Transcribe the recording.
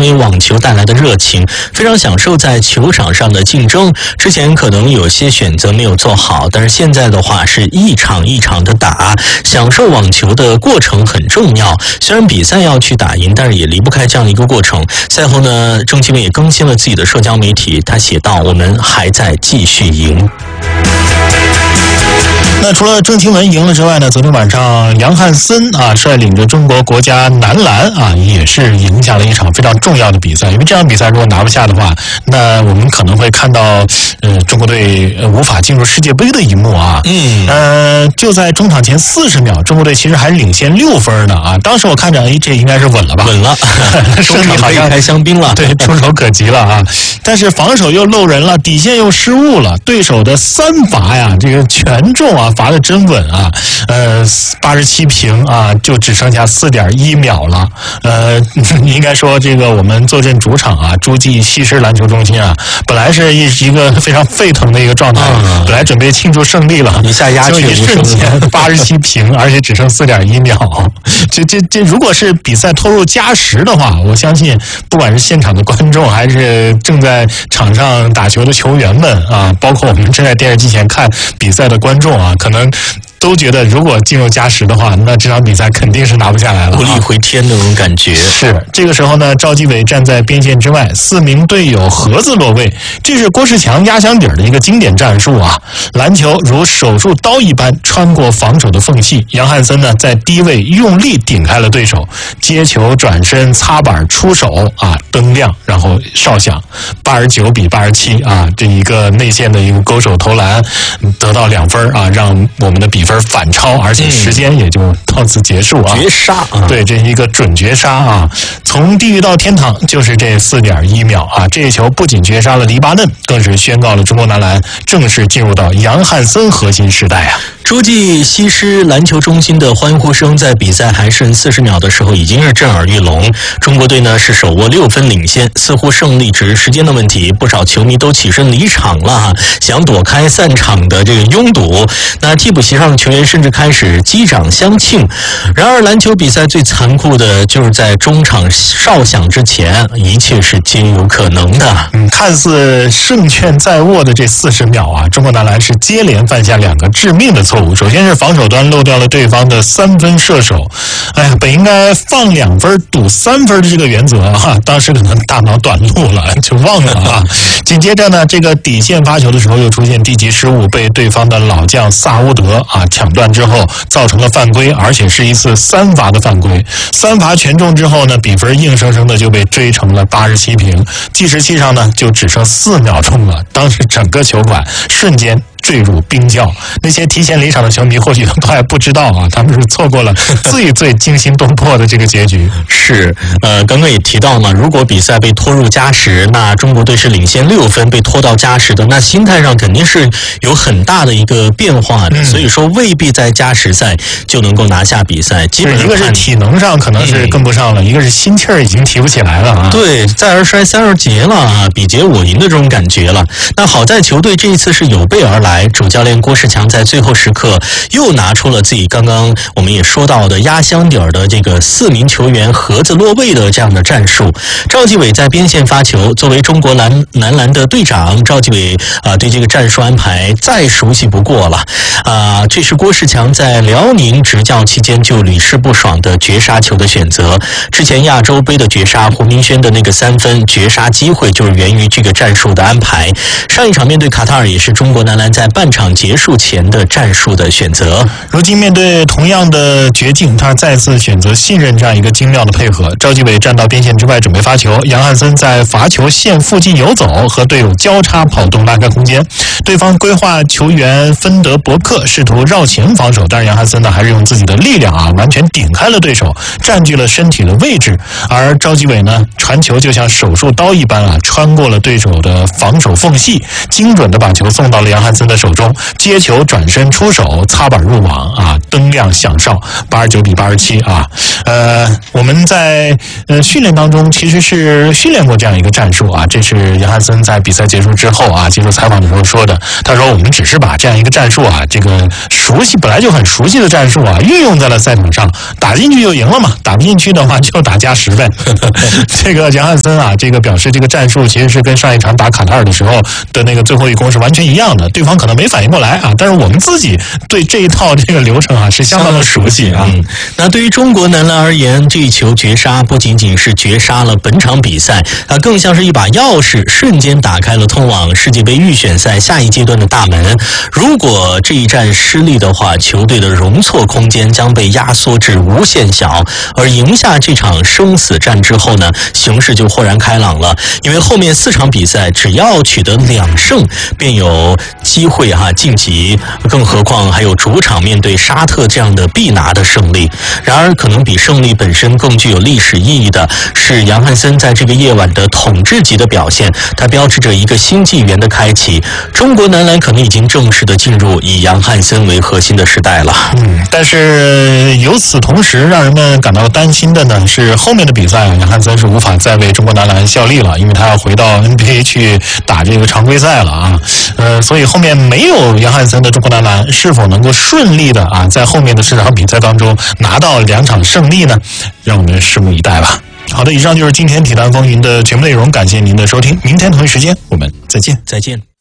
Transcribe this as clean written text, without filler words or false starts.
为网球带来的热情，非常享受在球场上的竞争。之前可能有些选择没有做好，但是现在的话是一场一场的打，享受网球的过程很重要。虽然比赛要去打赢，但是也离不开这样的一个过程。赛后呢，郑钦文也更新了自己的社交媒体，他写道：“我们还在继续赢。” 那除了郑钦文赢了之外呢，昨天晚上杨汉森率领着中国国家男篮也是赢下了一场非常重要的比赛。因为这场比赛如果拿不下的话，那我们可能会看到中国队无法进入世界杯的一幕啊。就在中场前40秒，中国队其实还领先6分呢啊。当时我看着这应该是稳了吧， 稳了， 胜利好像开香槟了， 对，触手可及了啊。但是防守又漏人了，底线又失误了，对手的3罚呀，这个全中啊，罚的真稳啊。87平啊，就只剩下4.1秒了。应该说这个我们坐镇主场啊，诸暨西施篮球中心啊，本来是一个非常沸腾的一个状态，本来准备庆祝胜利了， 一下鸦雀无声， 一瞬间87平，而且只剩4.1秒。这如果是比赛拖入加时的话，我相信不管是现场的观众，还是正在场上打球的球员们啊，包括我们正在电视机前看比赛的观众啊，可能都觉得如果进入加时的话，那这场比赛肯定是拿不下来了， 无力回天那种感觉。 是这个时候呢，赵继伟站在边线之外，4名队友盒子落位，这是郭士强压箱底儿的一个经典战术啊。篮球如手术刀一般穿过防守的缝隙，杨汉森呢在低位用力顶开了对手，接球转身擦板出手啊，灯亮然后哨响，89比87啊，这一个内线的一个勾手投篮得到2分啊，让我们的比分反超，而且时间也就到此结束啊。 绝杀啊！ 对，这是一个准绝杀啊！从地狱到天堂就是这4.1秒啊！这一球不仅绝杀了黎巴嫩，更是宣告了中国男篮正式进入到杨汉森核心时代啊！ 诸暨西施篮球中心的欢呼声在比赛还剩40秒的时候已经是震耳欲聋。中国队呢是手握6分领先，似乎胜利只是时间的问题。不少球迷都起身离场了想躲开散场的这个拥堵。那替补席上的球员甚至开始击掌相庆。然而篮球比赛最残酷的就是在中场哨响之前，一切是皆有可能的。 看似胜券在握的这40秒啊，中国男篮是接连犯下2个致命的错误。首先是防守端漏掉了对方的3分射手，本应该放2分赌3分的这个原则当时可能大脑短路了，就忘了啊。紧接着呢，这个底线发球的时候又出现低级失误，被对方的老将萨乌德抢断之后造成了犯规，而且是一次3罚的犯规。3罚全中之后呢，比分硬生生的就被追成了87平，计时器上呢就只剩4秒钟了。当时整个球馆瞬间坠入冰窖，那些提前离场的球迷或许都还不知道啊，他们是错过了最惊心动魄的这个结局。 是，刚刚也提到了，如果比赛被拖入加时，那中国队是领先6分，被拖到加时的，那心态上肯定是有很大的一个变化的。所以说，未必在加时赛就能够拿下比赛。基本上一个是体能上可能是跟不上了，一个是心气儿已经提不起来了啊。 对，再而衰，三而竭了啊，比劫我赢的这种感觉了。那好在球队这一次是有备而来。主教练郭士强在最后时刻又拿出了自己刚刚我们也说到的压箱底儿的这个4名球员盒子落位的这样的战术。赵继伟在边线发球，作为中国男篮的队长，赵继伟对这个战术安排再熟悉不过了这是郭士强在辽宁执教期间就屡试不爽的绝杀球的选择。之前亚洲杯的绝杀，胡明轩的那个3分绝杀机会就是源于这个战术的安排。上一场面对卡塔尔也是中国男篮在半场结束前的战术的选择。 如今面对同样的绝境，他再次选择信任这样一个精妙的配合。赵继伟站到边线之外准备发球，杨汉森在罚球线附近游走，和队友交叉跑动拉开空间。对方规划球员芬德伯克试图绕前防守，但是杨汉森呢还是用自己的力量完全顶开了对手，占据了身体的位置。而赵继伟呢传球就像手术刀一般穿过了对手的防守缝隙，精准的把球送到了杨汉森的的手中，接球转身出手，擦板入网啊，灯亮响哨，89比87啊。我们在训练当中其实是训练过这样一个战术啊，这是杨汉森在比赛结束之后啊接受采访的时候说的。他说我们只是把这样一个战术啊，这个本来就很熟悉的战术啊，运用在了赛场上，打进去就赢了嘛，打不进去的话就打加时呗。这个杨汉森啊，这个表示这个战术其实是跟上一场打卡塔尔的时候的那个最后一攻是完全一样的，对方可能没反应过来啊，但是我们自己对这一套这个流程啊是相当的熟悉啊。 那对于中国男篮而言，这一球绝杀不仅仅是绝杀了本场比赛，更像是一把钥匙，瞬间打开了通往世界杯预选赛下一阶段的大门。如果这一战失利的话，球队的容错空间将被压缩至无限小，而赢下这场生死战之后呢，形势就豁然开朗了，因为后面4场比赛只要取得2胜，便有机会晋级，更何况还有主场面对沙特这样的必拿的胜利。然而可能比胜利本身更具有历史意义的是杨汉森在这个夜晚的统治级的表现，它标志着一个新纪元的开启，中国男篮可能已经正式的进入以杨汉森为核心的时代了。 但是由此同时让人们感到担心的呢是后面的比赛杨汉森是无法再为中国男篮效力了，因为他要回到 NBA 去打这个常规赛了啊。所以后面没有杨汉森的中国男篮是否能够顺利的在后面的4场比赛当中拿到2场胜利呢？让我们拭目以待吧。好的，以上就是今天体坛风云的节目内容，感谢您的收听，明天同一时间我们再见。